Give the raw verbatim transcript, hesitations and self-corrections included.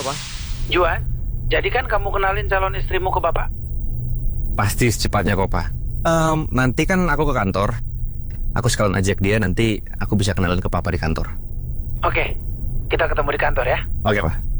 Pak. Juan, jadi kan kamu kenalin calon istrimu ke Bapak? Pasti secepatnya kok, Pak. Um, nanti kan aku ke kantor. Aku sekalian ajak dia, nanti aku bisa kenalin ke Papa di kantor. Oke, kita ketemu di kantor ya. Oke, Pak.